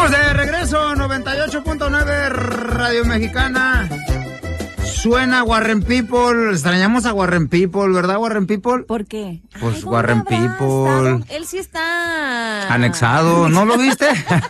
Estamos de regreso, 98.9 Radio Mexicana. Suena Warren People. Extrañamos a Warren People, ¿verdad, Warren People? ¿Por qué? Pues Ay, Warren People. Él sí está... Anexado, ¿no lo viste?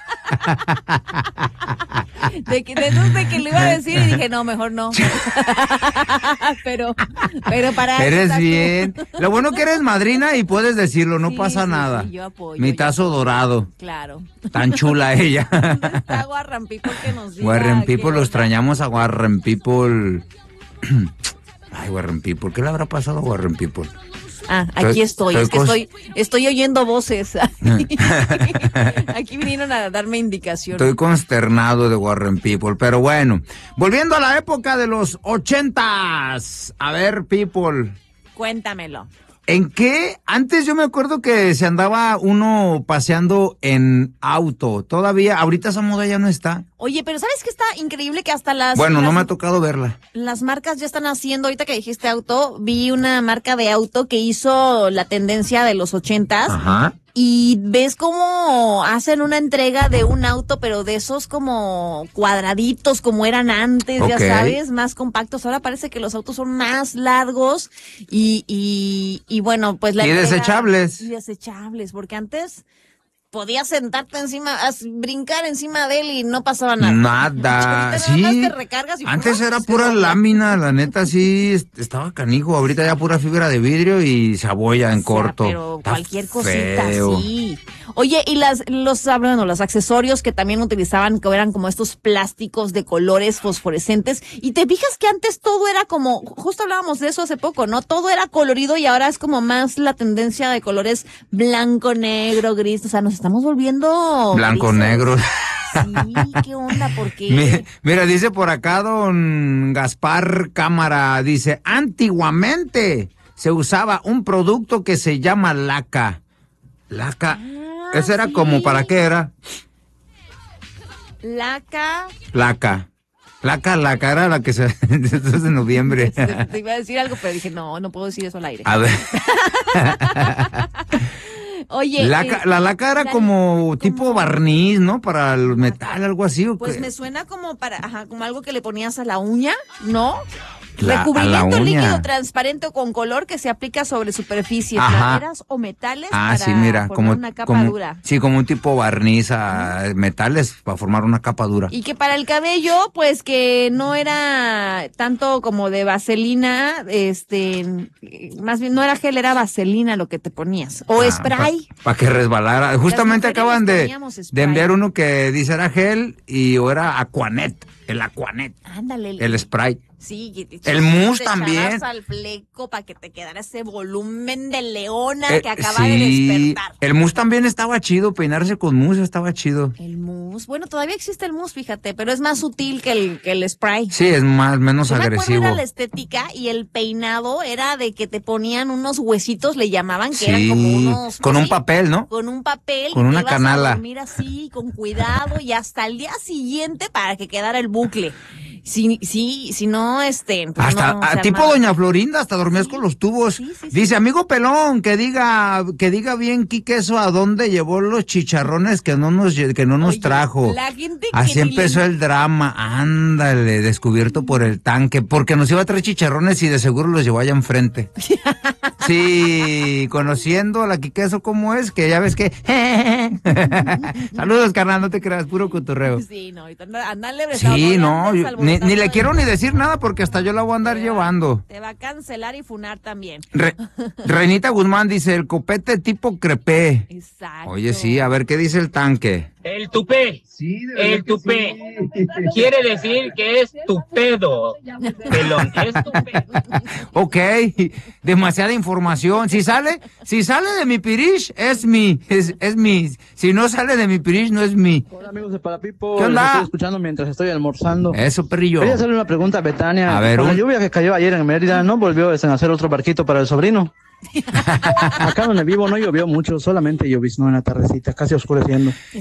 De que lo iba a decir y dije, no, mejor no. pero para... Eres bien. Lo bueno que eres madrina y puedes decirlo, no pasa nada. Sí, yo apoyo. Mi tazo dorado. Claro. Tan chula ella. ¿Dónde está Warren People que nos diga? Warren People, lo extrañamos a Warren People. Ay, Warren People, ¿qué le habrá pasado a Warren People? Ah, aquí estoy, es que estoy oyendo voces. Aquí vinieron a darme indicaciones. Estoy consternado de Warren People, pero bueno, volviendo a la época de los 80s. A ver, People. Cuéntamelo. ¿En qué? Antes yo me acuerdo que se andaba uno paseando en auto. Todavía, ahorita esa moda ya no está. Oye, pero ¿sabes qué está increíble? Que hasta las... Bueno, no me ha tocado verla. Las marcas ya están haciendo, ahorita que dijiste auto, vi una marca de auto que hizo la tendencia de los 80s. Ajá. Y ves cómo hacen una entrega de un auto, pero de esos como cuadraditos como eran antes, ya sabes, más compactos. Ahora parece que los autos son más largos y bueno, pues la entrega... desechables. Y desechables, porque antes... podías sentarte encima, brincar encima de él y no pasaba nada. Nada, sí. Nada más te recargas y antes era pura lámina, la neta, sí, estaba canijo. Ahorita ya pura fibra de vidrio y cebolla en corto. Pero está cualquier cosita, feo. sí. Oye, y los accesorios que también utilizaban, que eran como estos plásticos de colores fosforescentes. Y te fijas que antes todo era como, justo hablábamos de eso hace poco, ¿no? Todo era colorido y ahora es como más la tendencia de colores blanco, negro, gris. O sea, nos estamos volviendo blanco, grises. negro. Sí, ¿qué onda? ¿Por qué? Mira, dice por acá don Gaspar Cámara, dice, antiguamente se usaba un producto que se llama laca. Laca, ¿ese era como para qué era? Laca. Laca era la que se... Esto es de noviembre. Te iba a decir algo, pero dije, no puedo decir eso al aire. A ver. Oye, la laca era como tipo barniz, ¿no? Para el metal, algo así. ¿O pues qué? me suena como como algo que le ponías a la uña, ¿no? A la Recubrimiento uña. líquido transparente con color que se aplica sobre superficies, maderas o metales para sí, mira, formar una capa dura. Sí, como un tipo barniz a metales para formar una capa dura. Y que para el cabello, pues que no era tanto como de vaselina, más bien no era gel, era vaselina lo que te ponías. O spray. Para que resbalara. Justamente acaban de enviar uno que dice era gel o era Aquanet. El Aquanet. Ándale. El spray. Sí, el mousse también. Al fleco para que te quedara ese volumen de leona que acaba de despertar. El mousse también estaba chido, peinarse con mousse estaba chido. El mousse, bueno, todavía existe el mousse, fíjate, pero es más sutil que el spray. Sí, es menos Yo agresivo. Me era la estética y el peinado era de que te ponían unos huesitos, le llamaban, que eran como unos... con un papel, ¿no? Con un papel. Con una canala. A dormir así, con cuidado y hasta el día siguiente para que quedara el bucle. Si no, pues hasta no, tipo doña Florinda, hasta dormías con los tubos. Sí. Dice, amigo pelón, que diga bien Quique eso a dónde llevó los chicharrones que no nos trajo. La gente así empezó el drama, ándale, descubierto por el tanque, porque nos iba a traer chicharrones y de seguro los llevó allá enfrente. Sí, conociendo a la Quique eso cómo es, que ya ves que... Saludos, carnal, no te creas, puro cotorreo. Sí, no, andale. Sí, no, ni le quiero ni decir nada porque hasta yo la voy a andar llevando. Te va a cancelar y funar también. Reinita Guzmán dice, el copete tipo crepé. Exacto. Oye, sí, a ver, ¿qué dice el tanque? El tupé. Sí, el tupé. Sí. Quiere decir que es tu pedo. Pelón, es tu pedo. Ok, demasiada información. Si sale de mi pirish, es mi. Si no sale de mi pirish, no es mi. Hola amigos de Parapipo, ¿Qué onda? los estoy escuchando mientras estoy almorzando. Eso, perrillo. Quería hacerle una pregunta a Betania. A ver, con la lluvia que cayó ayer en Mérida, ¿no volvió a hacer otro barquito para el sobrino? Acá donde vivo no llovió mucho, solamente lloviznó en la tardecita, casi oscureciendo. Es que estuvo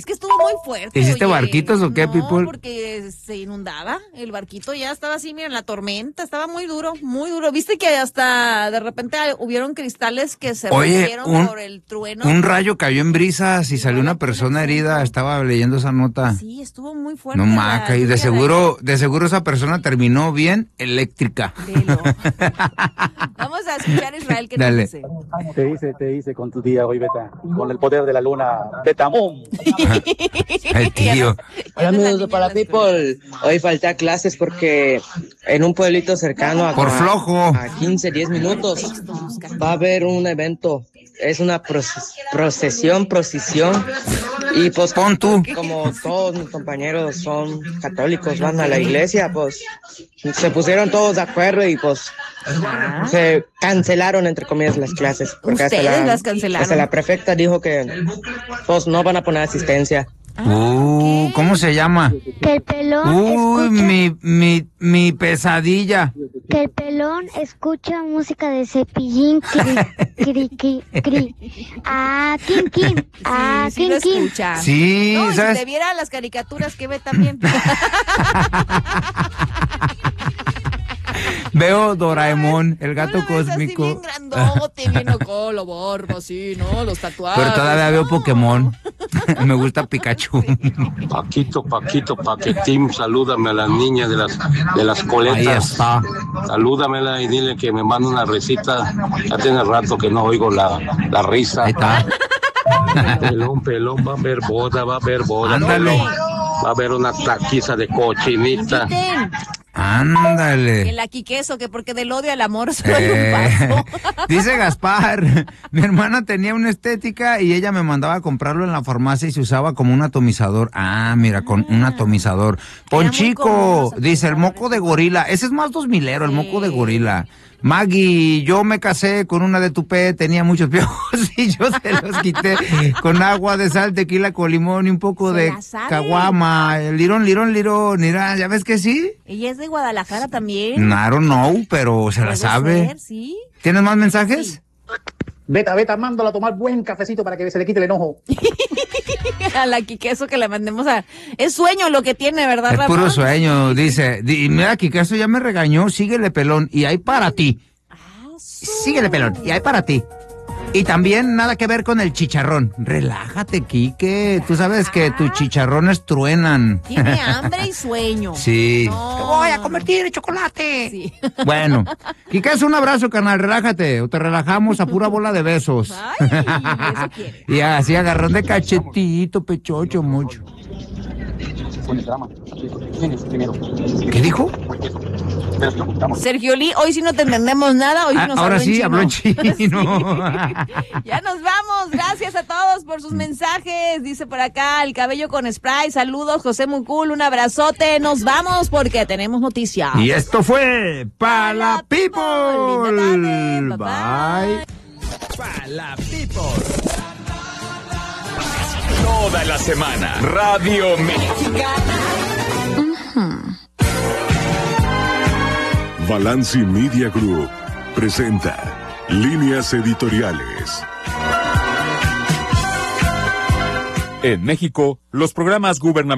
muy fuerte. ¿Hiciste oye. barquitos o qué, people? No, porque se inundaba. El barquito ya estaba así, miren, la tormenta. Estaba muy duro, muy duro. ¿Viste que hasta de repente hubieron cristales que se rompieron por el trueno? Un rayo cayó en Brisas y salió una persona herida. Estaba leyendo esa nota. Sí, estuvo muy fuerte. No, maca, y de seguro esa persona terminó bien eléctrica. Vamos a escuchar a Israel que Dale. nos dice. Te dice con tu día hoy, Beta. Con el poder de la luna, Beta Moon. Ay, tío. Hola amigos de Para People, hoy falté a clases porque en un pueblito cercano a, Por flojo. a 15-10 minutos va a haber un evento, es una procesión y pues pon tú. Como todos mis compañeros son católicos, van a la iglesia, pues se pusieron todos de acuerdo y pues se cancelaron entre comillas las clases porque las cancelaron. hasta la prefecta dijo que pues no van a poner asistencia. ¿Cómo se llama? Que el pelón mi pesadilla. Que el pelón escucha música de Cepillín, cri. Ah, kin. Ah, sí lo kin. escucha. Sí, no, ¿sabes? Si te viera las caricaturas que ve también. Veo Doraemon, el gato no ves cósmico. así bien grandote, bien acá, la barba, así, ¿no? Los tatuajes. Pero todavía veo Pokémon. Me gusta Pikachu. Paquito, Paquetín, salúdame a las niñas de las coletas. Ahí está. Salúdamela y dile que me manda una risita. Ya tiene rato que no oigo la risa. Ahí está. Pelón, va a haber boda. Ándale. Va a haber una taquiza de cochinita. Ándale. El aquí queso, que porque del odio al amor solo hay un paso. Dice Gaspar, mi hermana tenía una estética y ella me mandaba a comprarlo en la farmacia y se usaba como un atomizador. Ah, mira, con un atomizador. Ponchico, dice el moco de gorila. Ese es más 2000ero, el moco de gorila. Maggie, yo me casé con una de Tupé, tenía muchos piojos y yo se los quité con agua de sal, tequila con limón y un poco de caguama. Lirón, mira, ¿ya ves que sí? Ella es de Guadalajara también. I don't know, pero se la sabe. Ser, ¿sí? ¿Tienes más mensajes? Sí. Beta, mándala a tomar buen cafecito para que se le quite el enojo. A la Quiqueso que le mandemos a... Es sueño lo que tiene, ¿verdad, Es Rafa? puro sueño, dice. Mira, Quiqueso ya me regañó, síguele pelón, y hay para ti. Síguele pelón, y hay para ti. Y también nada que ver con el chicharrón. Relájate, Quique. Tú sabes que tus chicharrones truenan. Tiene hambre y sueño. Sí. No. Te voy a convertir en chocolate. Sí. Bueno, Quique, un abrazo, carnal. Relájate. O te relajamos a pura bola de besos. Ay, eso quiere. Y así agarrón de cachetito, pechocho, mucho. ¿Qué dijo? Sergio Lee, hoy sí no te entendemos nada, hoy sí nos ahora habló sí, en habló en chino. chino. Ya nos vamos, gracias a todos por sus mensajes, dice por acá, el cabello con spray, saludos, José Mucul, un abrazote, nos vamos porque tenemos noticias. Y esto fue Pala People. Linda tarde, Bye. Pala People. Toda la semana, Radio Mexicana. Balanci Media Group presenta Líneas Editoriales. En México, los programas gubernamentales